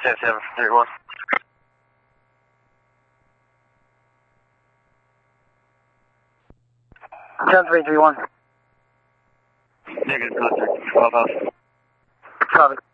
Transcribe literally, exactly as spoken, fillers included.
ten seven three one. ten three three one. Negative contact. Clubhouse. Copy.